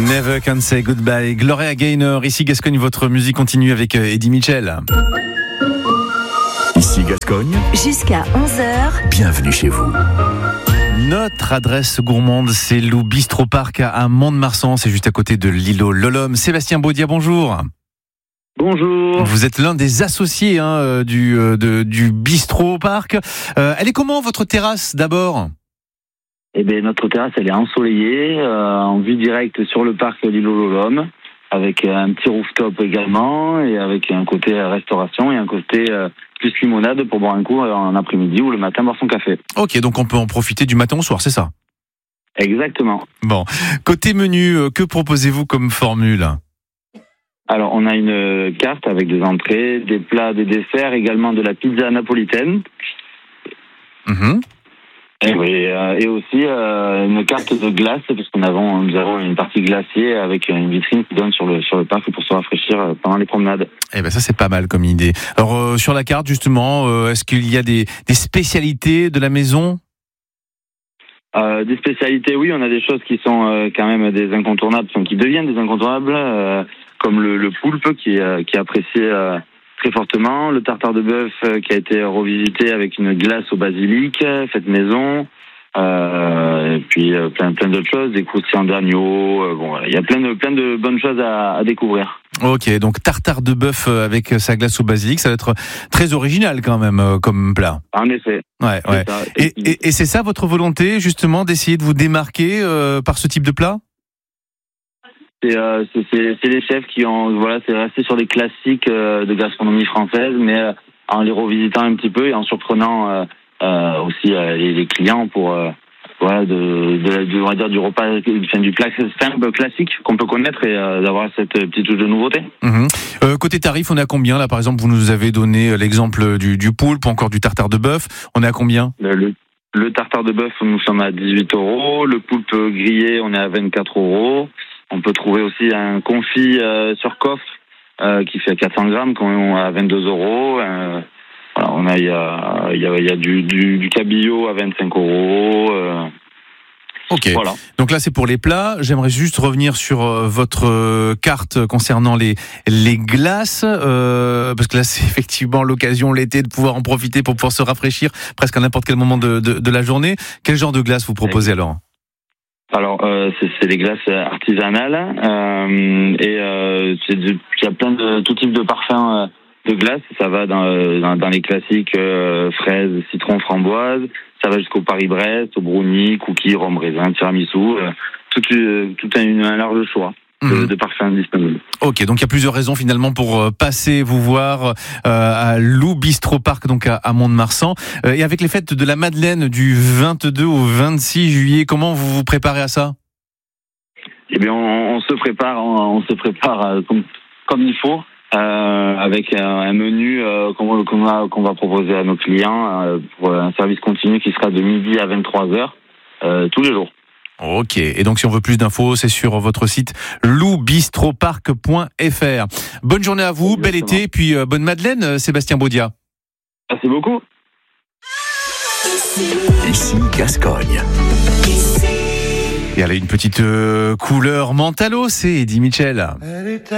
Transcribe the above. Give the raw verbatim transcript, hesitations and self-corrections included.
Never Can Say Goodbye. Gloria Gaynor, ici Gascogne, votre musique continue avec Eddie Mitchell. Ici Gascogne. Jusqu'à onze heures. Bienvenue chez vous. Notre adresse gourmande, c'est Lou Bistro Park à Mont-de-Marsan. C'est juste à côté de l'îlot Lolom. Sébastien Baudia, bonjour. Bonjour. Vous êtes l'un des associés hein, du, de, du Bistro Park. Euh, elle est comment votre terrasse d'abord ? Eh bien, notre terrasse, elle est ensoleillée, euh, en vue directe sur le parc l'îlot Lolom, avec un petit rooftop également, et avec un côté restauration et un côté euh, plus limonade pour boire un coup en après-midi ou le matin boire son café. Ok, donc on peut en profiter du matin au soir, c'est ça ? Exactement. Bon, côté menu, que proposez-vous comme formule ? Alors, on a une carte avec des entrées, des plats, des desserts, également de la pizza napolitaine. Mmh. Et, oui, euh, et aussi euh, une carte de glace, parce qu'on avons, nous avons une partie glacier avec une vitrine qui donne sur le, sur le parc pour se rafraîchir pendant les promenades. Eh ben ça, c'est pas mal comme idée. Alors, euh, sur la carte, justement, euh, est-ce qu'il y a des, des spécialités de la maison ? Euh, des spécialités, oui, on a des choses qui sont euh, quand même des incontournables, qui deviennent des incontournables, euh, comme le, le poulpe qui est, qui est apprécié euh, très fortement, le tartare de bœuf euh, qui a été revisité avec une glace au basilic, faite maison, euh, et puis euh, plein, plein d'autres choses, des croustillants d'agneau, euh, bon, il y a plein de, plein de bonnes choses à, à découvrir. Ok, donc tartare de bœuf avec sa glace au basilic, ça va être très original quand même euh, comme plat. En effet. Ouais, ouais. Et, et, et c'est ça votre volonté justement d'essayer de vous démarquer euh, par ce type de plat ? C'est, euh, c'est, c'est, c'est les chefs qui ont, voilà, c'est resté sur les classiques euh, de gastronomie française, mais euh, en les revisitant un petit peu et en surprenant euh, euh, aussi euh, les, les clients pour, euh, voilà, de, de, de, on va dire du repas, enfin, du plat simple classique qu'on peut connaître et euh, d'avoir cette petite touche de nouveauté. Mmh. Euh, côté tarif, on est à combien là ? Par exemple, vous nous avez donné l'exemple du, du poulpe, ou encore du tartare de bœuf. On est à combien ? Le, le, le tartare de bœuf, nous sommes à dix-huit euros. Le poulpe grillé, on est à vingt-quatre euros. On peut trouver aussi un confit euh, sur coffre euh, qui fait quatre cents grammes, qu'on est à vingt-deux euros. Euh, voilà, on a, il y a, il y a, il y a du, du, du cabillaud à vingt-cinq euros. Euh, ok. Voilà. Donc là, c'est pour les plats. J'aimerais juste revenir sur euh, votre euh, carte concernant les les glaces, euh, parce que là, c'est effectivement l'occasion l'été de pouvoir en profiter pour pouvoir se rafraîchir presque à n'importe quel moment de, de, de la journée. Quel genre de glace vous proposez alors ? Alors, euh, c'est, c'est des glaces artisanales euh, et euh, c'est de, il y a plein de tout type de parfums euh, de glace. Ça va dans, dans, dans les classiques euh, fraises, citron, framboise. Ça va jusqu'au Paris-Brest, au brownie, cookies, rhum raisin, tiramisu. Euh, tout, euh, tout un, un large choix de, de parfums disponibles. Ok, donc il y a plusieurs raisons finalement pour passer vous voir euh, à Lou Bistro Park, donc à, à Mont-de-Marsan. Euh, et avec les fêtes de la Madeleine du vingt-deux au vingt-six juillet, comment vous vous préparez à ça ? Eh bien, on, on se prépare, on, on se prépare euh, comme, comme il faut, euh, avec un, un menu euh, qu'on, qu'on, a, qu'on va proposer à nos clients euh, pour un service continu qui sera de midi à vingt-trois heures euh, tous les jours. Ok, et donc si on veut plus d'infos, c'est sur votre site lou bistro park point f r. Bonne journée à vous, bel été, et puis euh, bonne Madeleine, Sébastien Baudia. Merci beaucoup. Ici Gascogne. Et elle a une petite euh, couleur mentalo, c'est Eddie Mitchell.